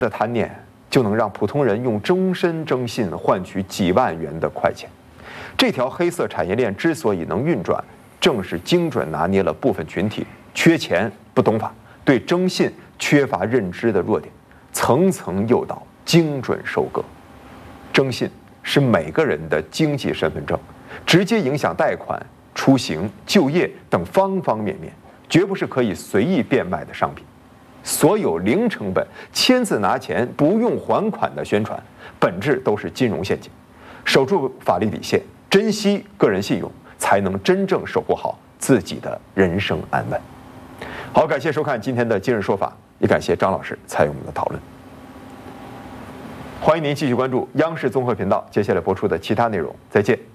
的贪念，就能让普通人用终身征信换取几万元的快钱。这条黑色产业链之所以能运转，正是精准拿捏了部分群体缺钱不懂法、对征信缺乏认知的弱点，层层诱导，精准收割。征信是每个人的经济身份证，直接影响贷款、出行、就业等方方面面，绝不是可以随意变卖的商品。所有零成本、签字拿钱、不用还款的宣传，本质都是金融陷阱。守住法律底线，珍惜个人信用，才能真正守护好自己的人生安稳。好，感谢收看今天的今日说法，也感谢张老师参与我们的讨论。欢迎您继续关注央视综合频道接下来播出的其他内容，再见。